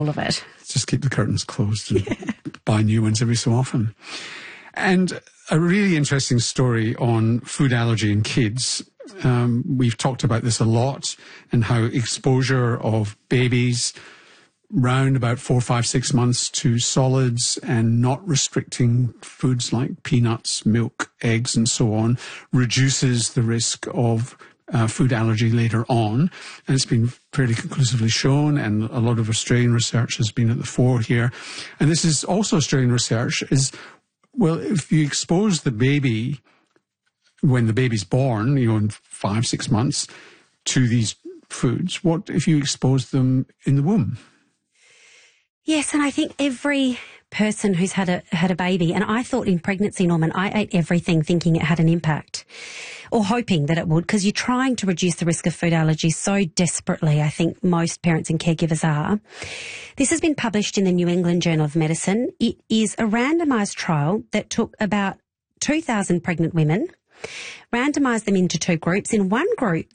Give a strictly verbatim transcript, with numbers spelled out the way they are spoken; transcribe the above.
all of it. Just keep the curtains closed and yeah. buy new ones every so often. And a really interesting story on food allergy in kids. Um, we've talked about this a lot, and how exposure of babies round about four, five, six months to solids and not restricting foods like peanuts, milk, eggs and so on reduces the risk of uh, food allergy later on. And it's been fairly conclusively shown, and a lot of Australian research has been at the fore here. And this is also Australian research is, well, if you expose the baby when the baby's born, you know, in five, six months to these foods, what if you expose them in the womb? Yes, and I think every person who's had a had a baby, and I thought in pregnancy, Norman, I ate everything thinking it had an impact, or hoping that it would, because you're trying to reduce the risk of food allergies so desperately. I think most parents and caregivers are. This has been published in the New England Journal of Medicine. It is a randomised trial that took about two thousand pregnant women, randomised them into two groups. In one group,